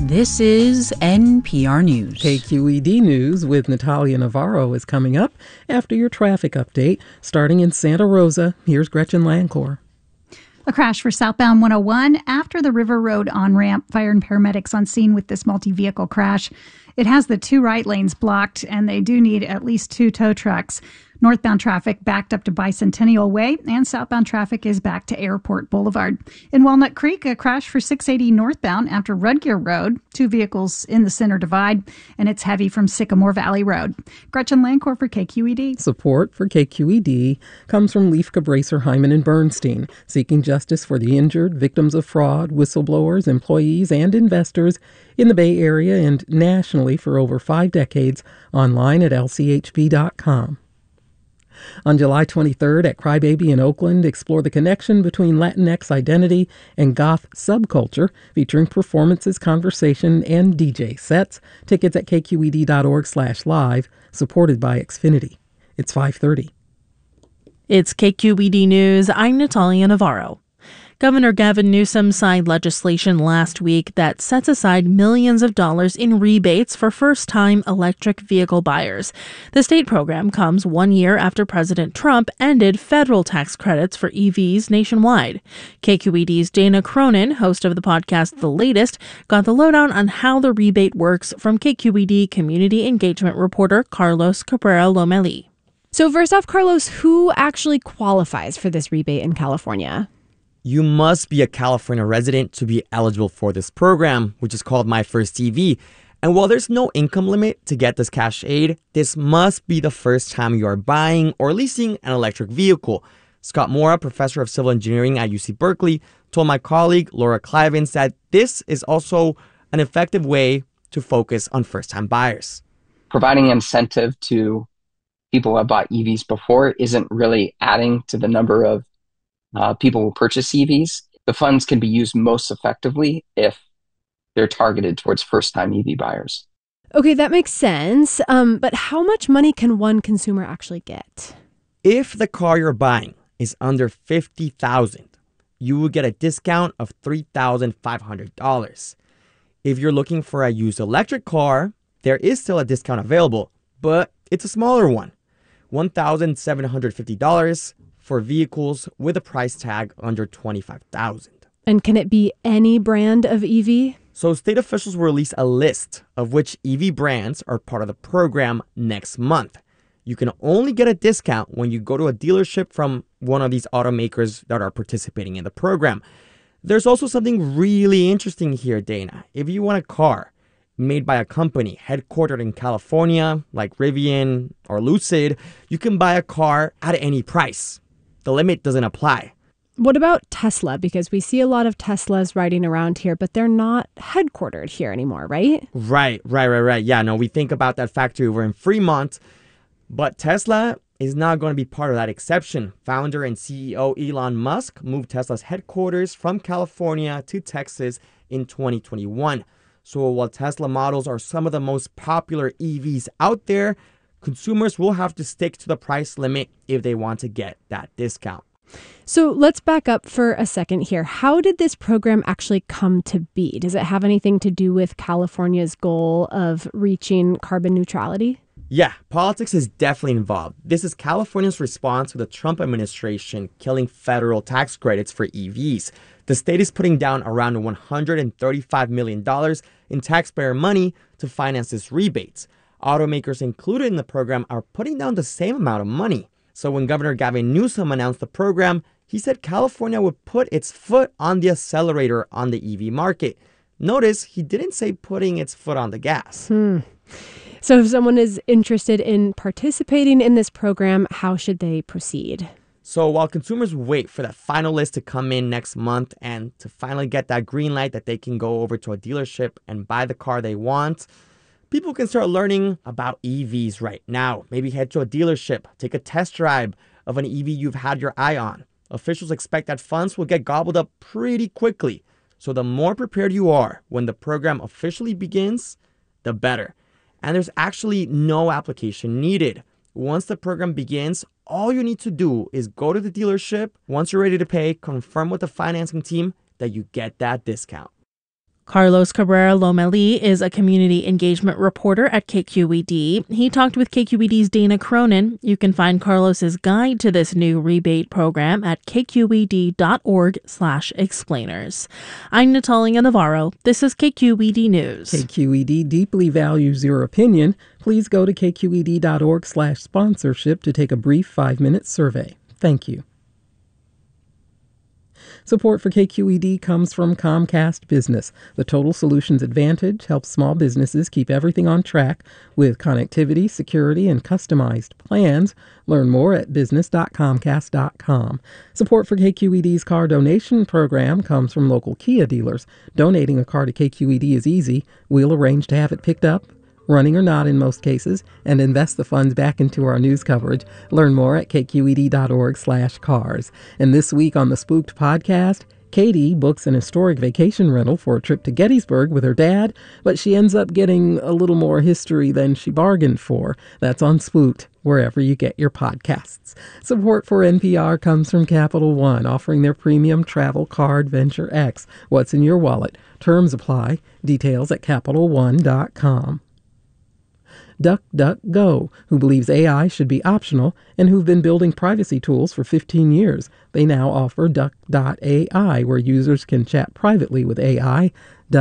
This is NPR News. KQED News with Natalia Navarro is coming up after your traffic update. Starting in Santa Rosa, here's Gretchen Lancor. A crash for southbound 101 after the River Road on-ramp. Fire and paramedics on scene with this multi-vehicle crash. It has the two right lanes blocked, and they do need at least two tow trucks. Northbound traffic backed up to Bicentennial Way, and southbound traffic is back to Airport Boulevard. In Walnut Creek, a crash for 680 northbound after Rudgear Road. Two vehicles in the center divide, and it's heavy from Sycamore Valley Road. Gretchen Lancor for KQED. Support for KQED comes from Leif Cabraser, Hyman and Bernstein, seeking justice for the injured, victims of fraud, whistleblowers, employees, and investors in the Bay Area and nationally for over 5 decades, online at lchb.com. On July 23rd at Crybaby in Oakland, explore the connection between Latinx identity and goth subculture, featuring performances, conversation, and DJ sets. Tickets at kqed.org/live, supported by Xfinity. It's 5:30. It's KQED News. I'm Natalia Navarro. Governor Gavin Newsom signed legislation last week that sets aside millions of dollars in rebates for first-time electric vehicle buyers. The state program comes 1 year after President Trump ended federal tax credits for EVs nationwide. KQED's Dana Cronin, host of the podcast The Latest, got the lowdown on how the rebate works from KQED community engagement reporter Carlos Cabrera Lomeli. So first off, Carlos, who actually qualifies for this rebate in California? You must be a California resident to be eligible for this program, which is called My First EV. And while there's no income limit to get this cash aid, this must be the first time you are buying or leasing an electric vehicle. Scott Mora, professor of civil engineering at UC Berkeley, told my colleague Laura Clivens that this is also an effective way to focus on first-time buyers. Providing incentive to people who have bought EVs before isn't really adding to the number of people who purchase EVs. The funds can be used most effectively if they're targeted towards first-time EV buyers. Okay, that makes sense. But how much money can one consumer actually get? If the car you're buying is under $50,000, you will get a discount of $3,500. If you're looking for a used electric car, there is still a discount available, but it's a smaller one, $1,750 for vehicles with a price tag under $25,000. And can it be any brand of EV? So state officials will release a list of which EV brands are part of the program next month. You can only get a discount when you go to a dealership from one of these automakers that are participating in the program. There's also something really interesting here, Dana. If you want a car made by a company headquartered in California, like Rivian or Lucid, you can buy a car at any price. The limit doesn't apply. What about Tesla? Because we see a lot of Teslas riding around here, but they're not headquartered here anymore, right? Right. Yeah, no, we think about that factory over in Fremont, but Tesla is not going to be part of that exception. Founder and CEO Elon Musk moved Tesla's headquarters from California to Texas in 2021. So while Tesla models are some of the most popular EVs out there, consumers will have to stick to the price limit if they want to get that discount. So let's back up for a second here. How did this program actually come to be? Does it have anything to do with California's goal of reaching carbon neutrality? Yeah, politics is definitely involved. This is California's response to the Trump administration killing federal tax credits for EVs. The state is putting down around $135 million in taxpayer money to finance this rebates. Automakers included in the program are putting down the same amount of money. So when Governor Gavin Newsom announced the program, he said California would put its foot on the accelerator on the EV market. Notice he didn't say putting its foot on the gas. So if someone is interested in participating in this program, how should they proceed? So while consumers wait for that final list to come in next month and to finally get that green light that they can go over to a dealership and buy the car they want, people can start learning about EVs right now. Maybe head to a dealership, take a test drive of an EV you've had your eye on. Officials expect that funds will get gobbled up pretty quickly. So the more prepared you are when the program officially begins, the better. And there's actually no application needed. Once the program begins, all you need to do is go to the dealership. Once you're ready to pay, confirm with the financing team that you get that discount. Carlos Cabrera Lomeli is a community engagement reporter at KQED. He talked with KQED's Dana Cronin. You can find Carlos's guide to this new rebate program at kqed.org/explainers. I'm Natalia Navarro. This is KQED News. KQED deeply values your opinion. Please go to kqed.org/sponsorship to take a brief 5-minute survey. Thank you. Support for KQED comes from Comcast Business. The Total Solutions Advantage helps small businesses keep everything on track with connectivity, security, and customized plans. Learn more at business.comcast.com. Support for KQED's car donation program comes from local Kia dealers. Donating a car to KQED is easy. We'll arrange to have it picked up, running or not in most cases, and invest the funds back into our news coverage. Learn more at kqed.org/cars. And this week on the Spooked podcast, Katie books an historic vacation rental for a trip to Gettysburg with her dad, but she ends up getting a little more history than she bargained for. That's on Spooked, wherever you get your podcasts. Support for NPR comes from Capital One, offering their premium travel card Venture X. What's in your wallet? Terms apply. Details at CapitalOne.com. DuckDuckGo, who believes AI should be optional and who've been building privacy tools for 15 years. They now offer Duck.ai, where users can chat privately with AI.